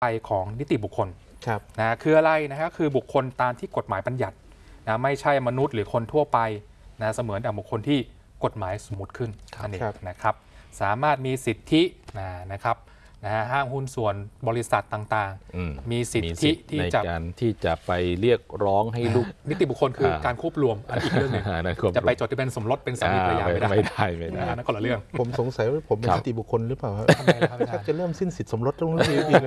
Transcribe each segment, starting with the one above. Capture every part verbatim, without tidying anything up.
ไปของนิติบุคคลนะคืออะไรนะครับคือบุคคลตามที่กฎหมายบัญญัตินะไม่ใช่มนุษย์หรือคนทั่วไปนะเสมือนดังบุคคลที่กฎหมายสมมติขึ้นนั่นเองนะครับสามารถมีสิทธินะนะครับนะห้างหุ้นส่วนบริษัทต่างๆมีสิทธิที่จะการที่จะไปเรียกร้องให้ลูกนิติบุคคลคือการควบรวมอันอีกเรื่องหนึ่งจะไปจดทะเบียนสมรสเป็นสามีภรรยาไม่ได้ไม่ได้ไม่ได้นั่นคนละเรื่องผมสงสัยว่าผมเป็นนิติบุคคลหรือเปล่าทำไมล่ะครับจะเริ่มสิ้นสิทธิสมรสตรงนี้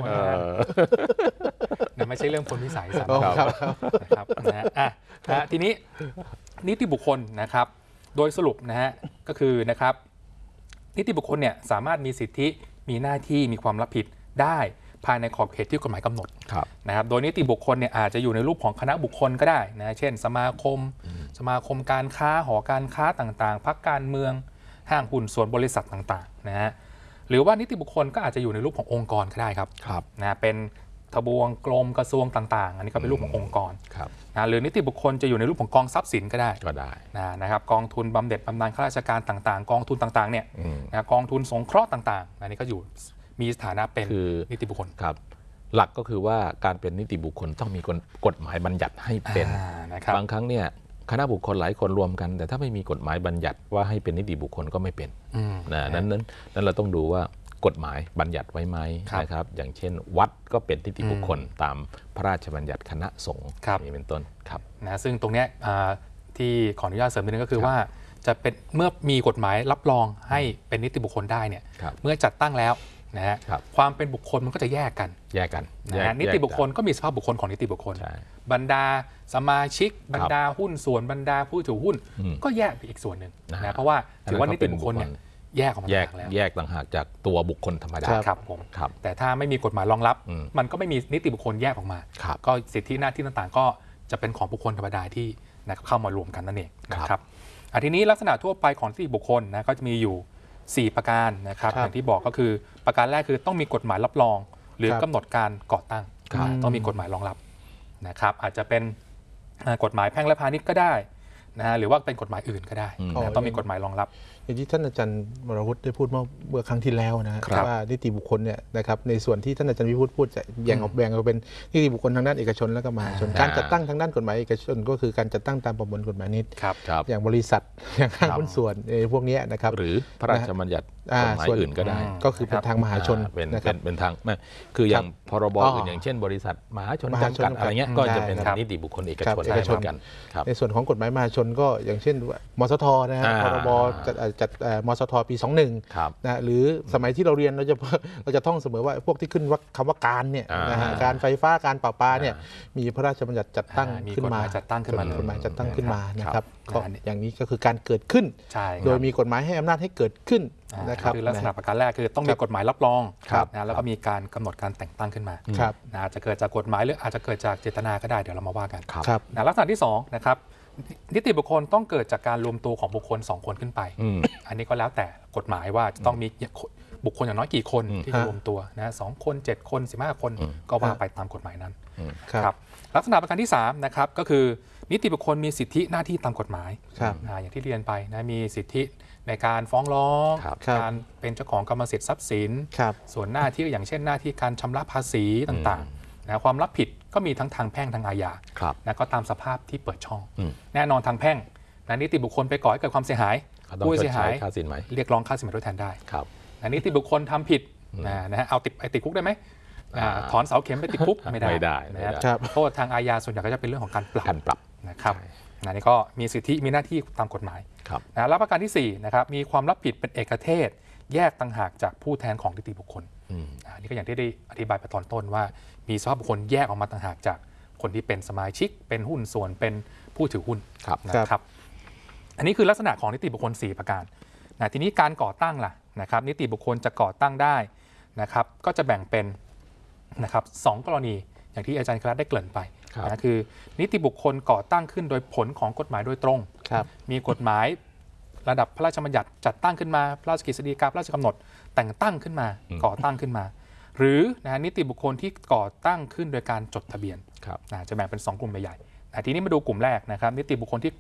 นะไม่ใช่เรื่องคนวิสัยสำคัญนะครับนะอ่ะทีนี้นิติบุคคลนะครับโดยสรุปนะฮะก็คือนะครับนิติบุคคลเนี่ยสามารถมีสิทธิมีหน้าที่มีความรับผิดได้ภายในขอบเขตที่กฎหมายกำหนดนะครับโดยนิติบุคคลเนี่ยอาจจะอยู่ในรูปของคณะบุคคลก็ได้นะเช่นสมาคมสมาคมการค้าหอการค้าต่างๆพรรคการเมืองห้างหุ้นส่วนบริษัทต่างๆนะฮะหรือว่านิติบุคคลก็อาจจะอยู่ในรูปขององค์กรก็ได้ครับนะเป็นทบวงกรมกระทรวงต่างๆอันนี้ก็เป็นรูปขององค์กรนะหรือนิติบุคคลจะอยู่ในรูปของกองทรัพย์สินก็ได้ก็ได้นะนะครับกองทุนบำเหน็จบำนาญข้าราชการต่างๆกองทุนต่างๆเนี่ยนะกองทุนสงเคราะห์ต่างๆอันนี้ก็อยู่มีสถานะเป็นนิติบุคคลครับหลักก็คือว่าการเป็นนิติบุคคลต้องมีกฎหมายบัญญัติให้เป็นบางครั้งเนี่ยคณะบุคคลหลายคนรวมกันแต่ถ้าไม่มีกฎหมายบัญญัติว่าให้เป็นนิติบุคคลก็ไม่เป็นนะนั้นนั้นนั้นเราต้องดูว่ากฎหมายบัญญัติไว้ไหมนะครับอย่างเช่นวัดก็เป็นนิติบุคคลตามพระราชบัญญัติคณะสงฆ์นี่เป็นต้นครับนะซึ่งตรงนี้ที่ขออนุญาตเสริมนิดนึงก็คือว่าจะเป็นเมื่อมีกฎหมายรับรองให้เป็นนิติบุคคลได้เนี่ยเมื่อจัดตั้งแล้วนะฮะความเป็นบุคคลมันก็จะแยกกันแยกกันนะนิติบุคคลก็มีสภาพบุคคลของนิติบุคคลบรรดาสมาชิกบรรดาหุ้นส่วนบรรดาผู้ถือหุ้นก็แยกไปอีกส่วนหนึ่งนะเพราะว่าถือว่านิติบุคคลเนี่ยแยกออกมาแล้วแยกต่างหากจากตัวบุคคลธรรมดาครับผมแต่ถ้าไม่มีกฎหมายรองรับมันก็ไม่มีนิติบุคคลแยกออกมาก็สิทธิหน้าที่ต่างๆก็จะเป็นของบุคคลธรรมดาที่เข้ามารวมกันนั่นเองนะครับทีนี้ลักษณะทั่วไปของนิติบุคคลนะก็จะมีอยู่สี่ประการนะครับอย่างที่บอกก็คือประการแรกคือต้องมีกฎหมายรับรองหรือกำหนดการก่อตั้งต้องมีกฎหมายรองรับนะครับอาจจะเป็นกฎหมายแพ่งและพาณิชย์ก็ได้นะฮะหรือว่าเป็นกฎหมายอื่นก็ได้นะต้องมีกฎหมายรองรับอย่างที่ท่านอาจารย์วรวุฒิได้พูดเมื่อเมื่อครั้งที่แล้วนะว่านิติบุคคลเนี่ยนะครับในส่วนที่ท่านอาจารย์วิพุทธพูดจะแบ่งออกแบ่งออกเป็นนิติบุคคลทางด้านเอกชนและก็มหาชนการจัดตั้งทางด้านกฎหมายเอกชนก็คือการจัดตั้งตามประมวลกฎหมายนิติอย่างบริษัทอย่างห้างหุ้นส่วนพวกนี้นะครับหรือพระราชบัญญัติกฎหมายอื่นก็ได้ก็คือเป็นทางมหาชนเป็นเป็นทางคืออย่างพรบอื่นอย่างเช่นบริษัทมหาชนจำกัดอะไรเงี้ยก็จะเป็นนิติบุคคลเอกชนได้เหมือนกันในส่วนของกฎหมายมหาชนก็อย่างเช่นมสทนะฮะพรบจัดมสทปีสองหนึ่งนะหรือสมัยที่เราเรียนเราจะเราจะท่องเสมอว่าพวกที่ขึ้นว่าคำว่าการเนี่ยนะฮะการไฟฟ้าการประปาเนี่ยมีพระราชบัญญัติจัดตั้งขึ้นมาจัดตั้งขึ้นมากฎหมายจัดตั้งขึ้นมานะครับก็อย่างนี้ก็คือการเกิดขึ้นโดยมีกฎหมายให้อำนาจให้เกิดขึ้นนะครับคือลักษณะประการแรกคือต้องมีกฎหมายรับรองนะแล้วก็มีการกำหนดการแต่งตั้งขึ้นมาอาจจะเกิดจากกฎหมายหรืออาจจะเกิดจากเจตนาก็ได้เดี๋ยวเรามาว่ากันลักษณะที่สองนะครับนิติบุคคลต้องเกิดจากการรวมตัวของบุคคลสองคนขึ้นไปอันนี้ก็แล้วแต่กฎหมายว่าจะต้องมีบุคคลอย่างน้อยกี่คนที่จะรวมตัวนะสองคนเจ็ดคนสิบห้าคนก็ว่าไปตามกฎหมายนั้นครับลักษณะประการที่สามนะครับก็คือนิติบุคคลมีสิทธิหน้าที่ตามกฎหมายอย่างที่เรียนไปนะมีสิทธิในการฟ้องร้องการเป็นเจ้าของกรรมสิทธิ์ทรัพย์สินส่วนหน้าที่อย่างเช่นหน้าที่การชำระภาษีต่างๆนะความรับผิดก็มีทั้งทางแพ่งทางอาญานะก็ตามสภาพที่เปิดช่องแน่นอนทางแพ่งนะนิติบุคคลไปก่อให้เกิดความเสียหายผู้เสียหายเรียกร้องค่าสินไหมทดแทนได้นะนิติบุคคลทำผิดนะฮะเอาติดติดคุกได้ไหมถอนเสาเข็มไปติดคุกไม่ได้นะครับโทษทางอาญาส่วนใหญ่ก็จะเป็นเรื่องของการปรับนะครับนี่ก็มีสิทธิมีหน้าที่ตามกฎหมายนะแล้วประการที่สี่นะครับมีความรับผิดเป็นเอกเทศแยกต่างหากจากผู้แทนของนิติบุคคลอันนี้ก็อย่างที่ได้อธิบายไปตอนต้นว่ามีสภาพบุคคลแยกออกมาต่างหากจากคนที่เป็นสมาชิกเป็นหุ้นส่วนเป็นผู้ถือหุ้นนะครับอันนี้คือลักษณะของนิติบุคคลสี่ประการนะทีนี้การก่อตั้งล่ะนะครับนิติบุคคลจะก่อตั้งได้นะครับก็จะแบ่งเป็นนะครับสองกรณีอย่างที่อาจารย์คณะได้เกริ่นไปนะคือนิติบุคคลก่อตั้งขึ้นโดยผลของกฎหมายโดยตรงมีกฎหมายระดับพระราชบัญญัติจัดตั้งขึ้นมาพระราชกฤษฎีกาพระราชกำหนดแต่งตั้งขึ้นมาก่อตั้งขึ้นมาหรือนะนิติบุคคลที่ก่อตั้งขึ้นโดยการจดทะเบียนนะจะแบ่งเป็นสองกลุ่มใหญ่ๆทีนี้มาดูกลุ่มแรกนะครับนิติบุคคลที่